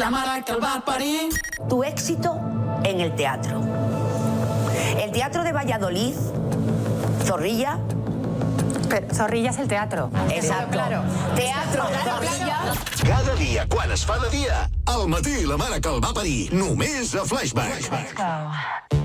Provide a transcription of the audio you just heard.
la mare que el va parir. Tu éxito en el teatro. El Teatro de Valladolid, Zorrilla. Pero Zorrilla es el teatro. Exacto. Claro. Teatro, Zorrilla. Cada dia, quan es fa de dia, al matí la mare que el va parir, només a Flashback.